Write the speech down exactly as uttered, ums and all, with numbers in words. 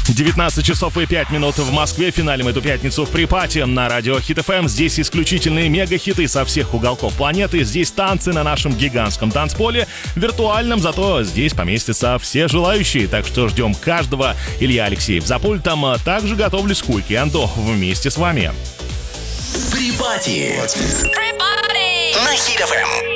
девятнадцать часов и пять минут в Москве. Финалем эту пятницу в Припати на радио Хит эф эм. Здесь исключительные мега-хиты со всех уголков планеты. Здесь танцы на нашем гигантском танцполе, виртуальном, зато здесь поместятся все желающие. Так что ждем каждого. Илья Алексеев за пультом. Также готовлюсь к уикенду вместе с вами. Припати на Хит эф эм.